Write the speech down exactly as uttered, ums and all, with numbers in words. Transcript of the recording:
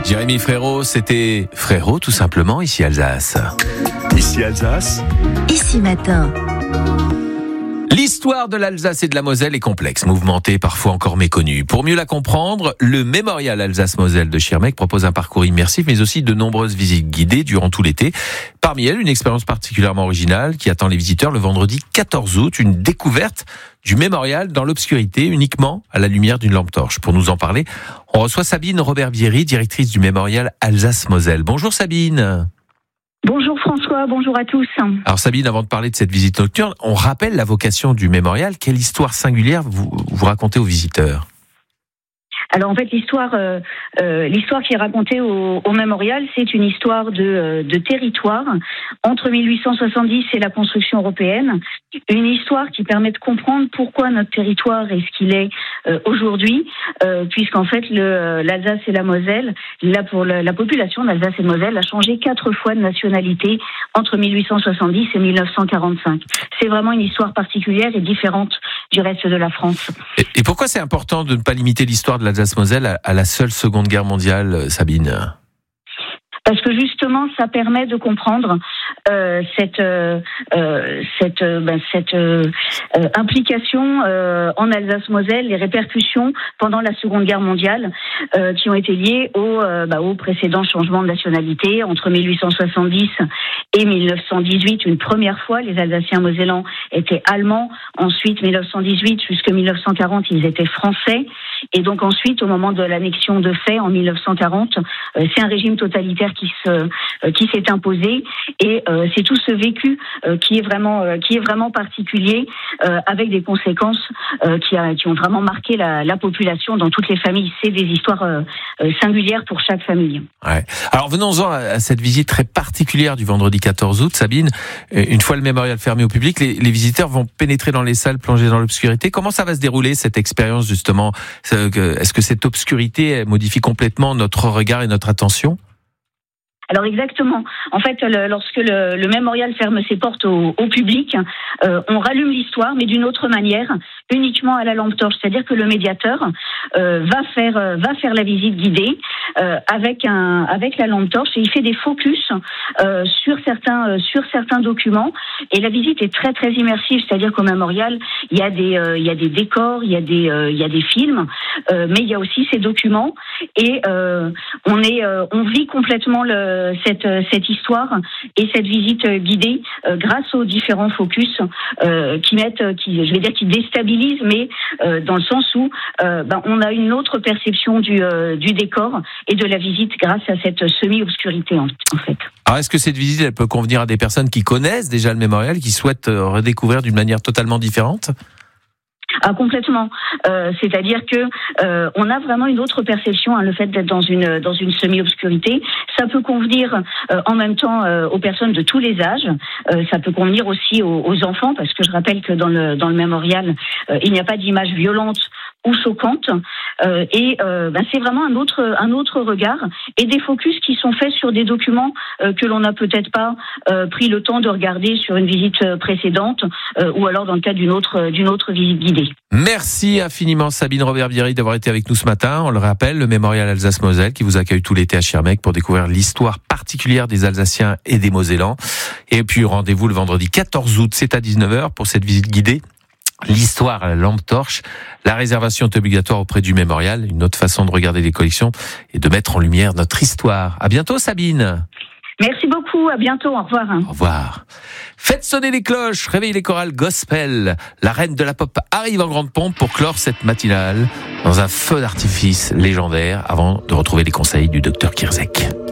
Jérémy Frérot, c'était Frérot tout simplement, ici Alsace. Ici Alsace. Ici Matin. L'histoire de l'Alsace et de la Moselle est complexe, mouvementée, parfois encore méconnue. Pour mieux la comprendre, le Mémorial Alsace-Moselle de Schirmeck propose un parcours immersif, mais aussi de nombreuses visites guidées durant tout l'été. Parmi elles, une expérience particulièrement originale qui attend les visiteurs le vendredi quatorze août, une découverte du mémorial dans l'obscurité, uniquement à la lumière d'une lampe torche. Pour nous en parler, on reçoit Sabine Robert-Bierry, directrice du Mémorial Alsace-Moselle. Bonjour Sabine. Bonjour François, bonjour à tous. Alors Sabine, avant de parler de cette visite nocturne, on rappelle la vocation du mémorial. Quelle histoire singulière vous, vous racontez aux visiteurs ? Alors en fait, l'histoire, euh, euh, l'histoire qui est racontée au, au mémorial, c'est une histoire de, de territoire entre mille huit cent soixante-dix et la construction européenne. Une histoire qui permet de comprendre pourquoi notre territoire est ce qu'il est euh, aujourd'hui, euh, puisqu'en fait le, l'Alsace et la Moselle, là pour la, la population d'Alsace et de Moselle a changé quatre fois de nationalité entre mille huit cent soixante-dix et mille neuf cent quarante-cinq. C'est vraiment une histoire particulière et différente du reste de la France. Et, et pourquoi c'est important de ne pas limiter l'histoire de l'Alsace-Moselle à, à la seule Seconde Guerre mondiale, Sabine ? Parce que justement, ça permet de comprendre euh, cette euh, cette euh, ben, cette euh, euh, implication euh, en Alsace-Moselle, les répercussions pendant la Seconde Guerre mondiale euh, qui ont été liées au euh, bah, au précédent changement de nationalité entre mille huit cent soixante-dix et mille neuf cent dix-huit. Une première fois, les Alsaciens mosellans étaient allemands. Ensuite, mille neuf cent dix-huit jusqu'à mille neuf cent quarante, ils étaient français. Et donc ensuite, au moment de l'annexion de fait en mille neuf cent quarante, euh, c'est un régime totalitaire qui se euh, qui s'est imposé et euh, c'est tout ce vécu euh, qui est vraiment euh, qui est vraiment particulier euh, avec des conséquences euh, qui a, qui ont vraiment marqué la, la population dans toutes les familles. C'est des histoires euh, euh, singulières pour chaque famille. Ouais. Alors venons-en à, à cette visite très particulière du vendredi quatorze août, Sabine. Une fois le mémorial fermé au public, les, les visiteurs vont pénétrer dans les salles plongées dans l'obscurité. Comment ça va se dérouler cette expérience justement ? Est-ce que cette obscurité modifie complètement notre regard et notre attention ? Alors exactement. En fait, le, lorsque le, le mémorial ferme ses portes au, au public, euh, on rallume l'histoire, mais d'une autre manière, uniquement à la lampe torche. C'est-à-dire que le médiateur euh, va faire euh, va faire la visite guidée euh, avec un avec la lampe torche et il fait des focus euh, sur certains euh, sur certains documents. Et la visite est très très immersive. C'est-à-dire qu'au mémorial, il y a des euh, il y a des décors, il y a des euh, il y a des films, euh, mais il y a aussi ces documents et euh, on est euh, on vit complètement le Cette, cette histoire et cette visite guidée euh, grâce aux différents focus euh, qui mettent, qui, je vais dire, qui déstabilisent, mais euh, dans le sens où euh, ben, on a une autre perception du, euh, du décor et de la visite grâce à cette semi-obscurité en, en fait. Alors est-ce que cette visite elle peut convenir à des personnes qui connaissent déjà le mémorial, qui souhaitent redécouvrir d'une manière totalement différente ? Ah, complètement. Euh, c'est-à-dire que euh, on a vraiment une autre perception, hein, le fait d'être dans une dans une semi-obscurité. Ça peut convenir euh, en même temps euh, aux personnes de tous les âges. Euh, ça peut convenir aussi aux, aux enfants, parce que je rappelle que dans le dans le mémorial, euh, il n'y a pas d'image violente ou choquante. Euh, et euh, ben, c'est vraiment un autre un autre regard et des focus qui sont faits sur des documents euh, que l'on n'a peut-être pas euh, pris le temps de regarder sur une visite précédente euh, ou alors dans le cadre d'une autre d'une autre visite guidée. Merci infiniment Sabine Robert-Bierry d'avoir été avec nous ce matin. On le rappelle, le Mémorial Alsace-Moselle qui vous accueille tout l'été à Schirmeck pour découvrir l'histoire particulière des Alsaciens et des Mosellans. Et puis rendez-vous le vendredi quatorze août, c'est à dix-neuf heures pour cette visite guidée. L'histoire à la lampe torche. La réservation est obligatoire auprès du mémorial. Une autre façon de regarder les collections et de mettre en lumière notre histoire. À bientôt Sabine. Merci beaucoup, à bientôt, au revoir. Au revoir. Faites sonner les cloches, réveillez les chorales gospel. La reine de la pop arrive en grande pompe pour clore cette matinale dans un feu d'artifice légendaire avant de retrouver les conseils du docteur Kirzek.